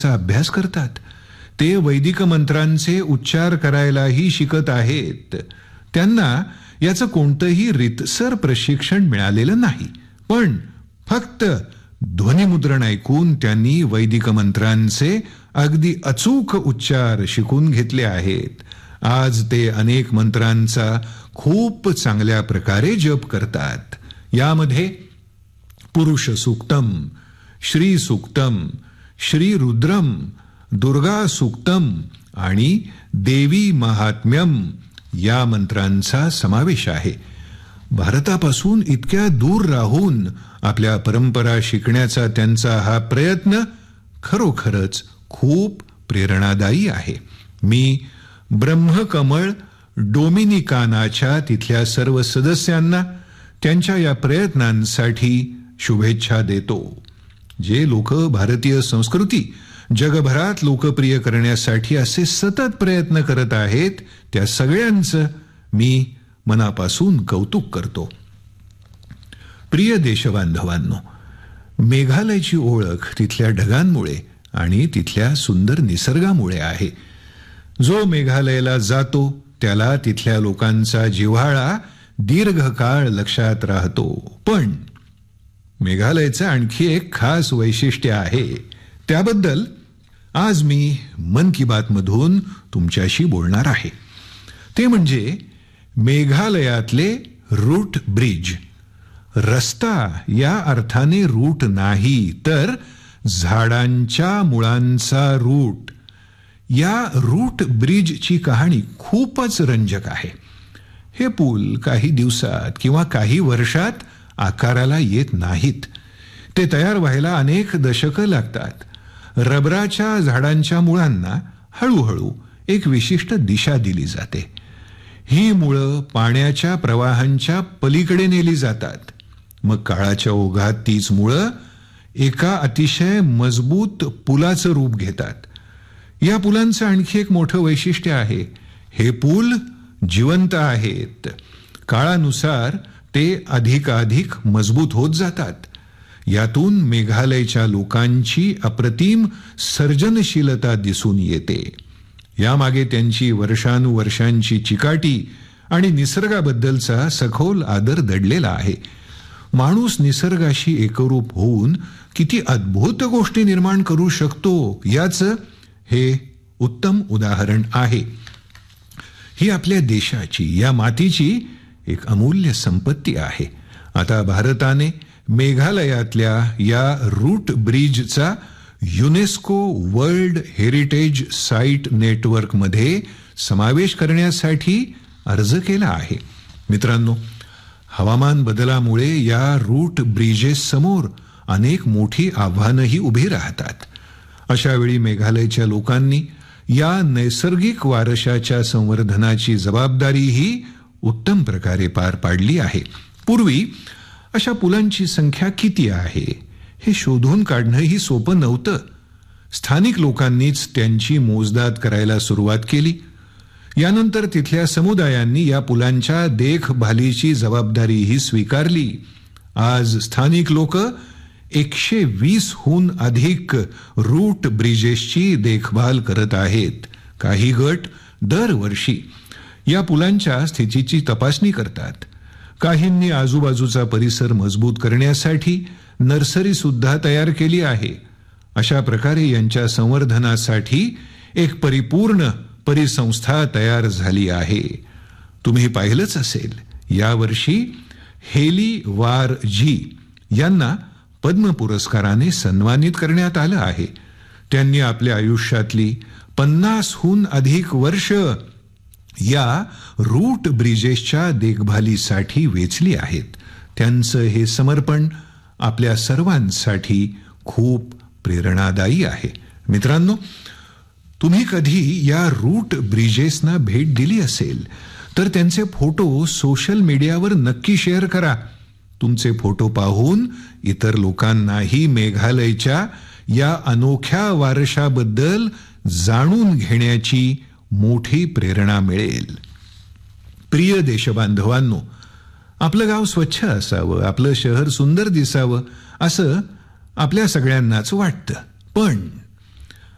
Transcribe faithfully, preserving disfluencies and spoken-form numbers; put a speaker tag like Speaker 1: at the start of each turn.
Speaker 1: चा अभ्यास करतात. ते वैदिक मंत्रांचे उच्चार करायलाही शिकत आहेत. त्यांना याचं कोणतंही रीतसर प्रशिक्षण मिळालेलं नाही, पण फक्त ध्वनिमुद्रण ऐकून त्यांनी वैदिक मंत्रांचे अगदी अचूक उच्चार शिकून घेतले आहेत. आज ते अनेक मंत्रांचा खूप चांगल्या प्रकारे जप करतात. यामध्ये पुरुष सूक्तम, श्री सूक्तम, श्री रुद्रम, दुर्गा सूक्तम आणि देवी महात्म्यम या मंत्रांचा समावेश आहे. भारतापासून इतक्या दूर राहून आपल्या परंपरा शिकण्याचा त्यांचा हा प्रयत्न खरोखरच खूप प्रेरणादायी आहे. मी ब्रह्मकमळ डोमिनिकानाच्या तिथल्या सर्व सदस्यांना त्यांच्या या प्रयत्नांसाठी शुभेच्छा देतो. जे लोक भारतीय संस्कृती जगभरात लोकप्रिय करण्यासाठी असे सतत प्रयत्न करत आहेत, त्या सगळ्यांचं मी मनापासून कौतुक करतो. प्रिय देशबांधवांनो, मेघालयची ओळख तिथल्या ढगांमुळे आणि तिथल्या सुंदर निसर्गामुळे आहे. जो मेघालयला जातो त्याला तिथल्या लोकांचा जिव्हाळा दीर्घकाळ लक्षात राहतो. पण मेघालयचं आणखी एक खास वैशिष्ट्य आहे, त्याबद्दल आज मी मन की बात मधून तुमच्याशी बोलणार आहे. ते म्हणजे मेघालयातले रूट ब्रिज. रस्ता या अर्थाने रूट नाही, तर झाडांच्या मुळांचा रूट. या रूट ब्रिजची कहाणी खूपच रंजक आहे. हे पूल काही दिवसात किंवा काही वर्षात आकाराला येत नाहीत. ते तयार व्हायला अनेक दशकं लागतात. रबराच्या झाडांच्या मुळांना हळूहळू एक विशिष्ट दिशा दिली जाते. ही मुळं पाण्याच्या प्रवाहांच्या पलीकडे नेली जातात. मग काळाच्या ओघात तीच मुळं एका अतिशय मजबूत पुलाचं रूप घेतात. या पुलांचं आणखी एक मोठं वैशिष्ट्य आहे, हे पूल जिवंत आहेत. काळानुसार ते अधिकाधिक मजबूत होत जातात. यातून मेघालयच्या लोकांची अप्रतिम सर्जनशीलता दिसून येते. यामागे त्यांची वर्षानुवर्षांची चिकाटी आणि निसर्गाबद्दलचा सखोल आदर दडलेला आहे. माणूस निसर्गाशी एकरूप होऊन किती अद्भुत गोष्टी निर्माण करू शकतो याचं हे उत्तम उदाहरण आहे. ही आपल्या देशाची, या मातीची एक अमूल्य संपत्ती आहे. आता भारताने मेघालयातल्या या route ब्रिजचा UNESCO world heritage site network मध्ये समावेश करण्यासाठी अर्ज केला आहे. मित्रांनो, हवामान बदलामुळे या रूट ब्रिजेस समोर अनेक मोठी आव्हानंही उभी राहतात. अशा वेळी मेघालयच्या लोकांनी या नैसर्गिक वारशाच्या संवर्धनाची जबाबदारीही उत्तम प्रकारे पार पाडली आहे. पूर्वी अशा पुलांची संख्या किती आहे हे शोधून काढणंही सोपं नव्हतं. स्थानिक लोकांनीच त्यांची मोजदाद करायला सुरुवात केली. यानंतर तिथल्या समुदायांनी या पुलांच्या देखभालीची जबाबदारीही स्वीकारली. आज स्थानिक लोक एकशे वीस हून अधिक रूट ब्रिजेसची देखभाल करत आहेत. काही गट दरवर्षी या पुलांच्या स्थितीची तपासणी करतात. काहींनी आजूबाजूचा परिसर मजबूत करण्यासाठी नर्सरी सुद्धा तयार केली आहे. अशा प्रकारे यांच्या संवर्धनासाठी एक परिपूर्ण परिसंस्था तयार झाली आहे. तुम्ही पाहिलंच असेल, यावर्षी हेली वार जी यांना पद्म पुरस्काराने सन्मानित करण्यात आलं आहे. त्यांनी आपल्या आयुष्यातली पन्नासहून अधिक वर्ष या रूट ब्रिजेसच्या देखभालीसाठी वेचली आहेत. त्यांचं हे समर्पण आपल्या सर्वांसाठी खूप प्रेरणादायी आहे. मित्रांनो, तुम्ही कधी या रूट ब्रिजेसना भेट दिली असेल तर त्यांचे फोटो सोशल मीडियावर नक्की शेअर करा. तुमचे फोटो पाहून इतर लोकांनाही मेघालयच्या या अनोख्या वारशाबद्दल जाणून घेण्याची मोठी प्रेरणा मिळेल. प्रिय देशबांधवांनो, आपलं गाव स्वच्छ असावं, आपलं शहर सुंदर दिसावं असं आपल्या सगळ्यांनाच वाटतं. पण